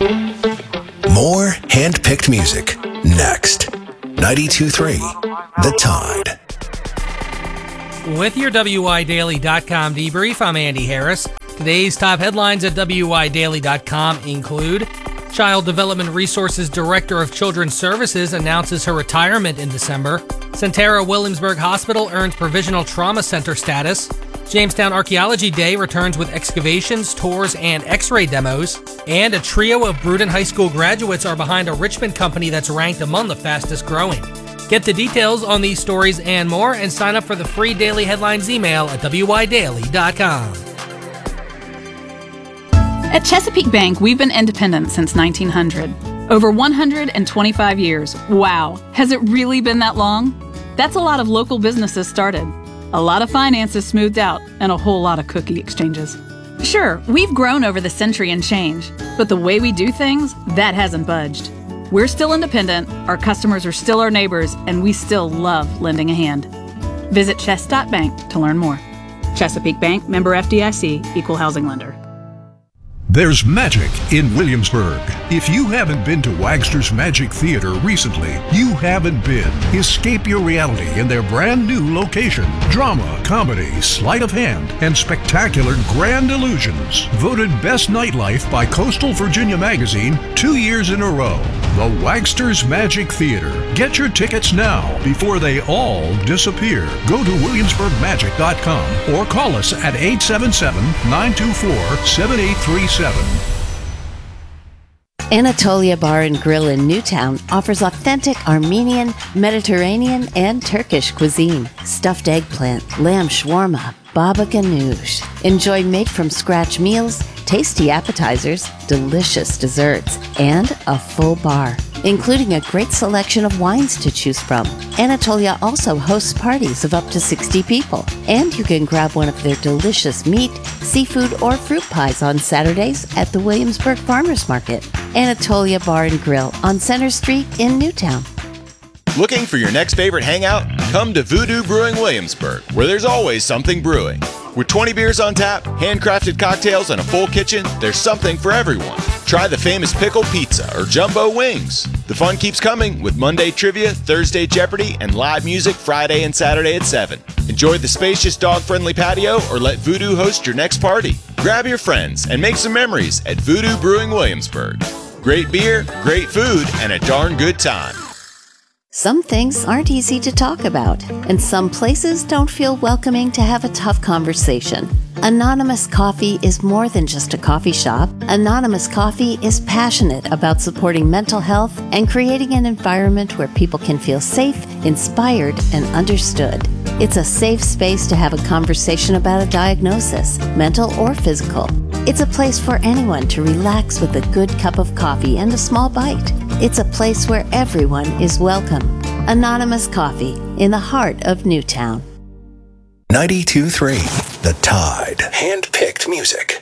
More hand-picked music next. 92.3 The Tide. With your WIDaily.com debrief, I'm Andy Harris. Today's top headlines at WIDaily.com include Child Development Resources Director of Children's Services announces her retirement in December. Sentara Williamsburg Hospital earns Provisional Trauma Center status. Jamestown Archaeology Day returns with excavations, tours, and x-ray demos. And a trio of Brewton High School graduates are behind a Richmond company that's ranked among the fastest growing. Get the details on these stories and more and sign up for the free daily headlines email at WIDaily.com. At Chesapeake Bank, we've been independent since 1900. Over 125 years. Wow. Has it really been that long? That's a lot of local businesses started, a lot of finances smoothed out, and a whole lot of cookie exchanges. Sure, we've grown over the century and change, but the way we do things, that hasn't budged. We're still independent, our customers are still our neighbors, and we still love lending a hand. Visit chess.bank to learn more. Chesapeake Bank, member FDIC, equal housing lender. There's magic in Williamsburg. If you haven't been to Wagster's Magic Theater recently, you haven't been. Escape your reality in their brand new location. Drama, comedy, sleight of hand, and spectacular grand illusions. Voted Best Nightlife by Coastal Virginia Magazine 2 years in a row. The Wagster's Magic Theater. Get your tickets now before they all disappear. Go to williamsburgmagic.com or call us at 877-924-7837. Anatolia Bar and Grill in Newtown offers authentic Armenian, Mediterranean, and Turkish cuisine. Stuffed eggplant, lamb shawarma, baba ganoush. Enjoy made-from-scratch meals, tasty appetizers, delicious desserts, and a full bar, including a great selection of wines to choose from. Anatolia also hosts parties of up to 60 people, and you can grab one of their delicious meat, seafood, or fruit pies on Saturdays at the Williamsburg Farmers Market. Anatolia Bar and Grill on Center Street in Newtown. Looking for your next favorite hangout? Come to Voodoo Brewing Williamsburg, where there's always something brewing. With 20 beers on tap, handcrafted cocktails, and a full kitchen, there's something for everyone. Try the famous pickle pizza or jumbo wings. The fun keeps coming with Monday trivia, Thursday Jeopardy, and live music Friday and Saturday at 7. Enjoy the spacious dog-friendly patio or let Voodoo host your next party. Grab your friends and make some memories at Voodoo Brewing Williamsburg. Great beer, great food, and a darn good time. Some things aren't easy to talk about, and some places don't feel welcoming to have a tough conversation. Anonymous Coffee is more than just a coffee shop. Anonymous Coffee is passionate about supporting mental health and creating an environment where people can feel safe, inspired, and understood. It's a safe space to have a conversation about a diagnosis, mental or physical. It's a place for anyone to relax with a good cup of coffee and a small bite. It's a place where everyone is welcome. Anonymous Coffee in the heart of Newtown. 92.3 The Tide. Hand-picked music.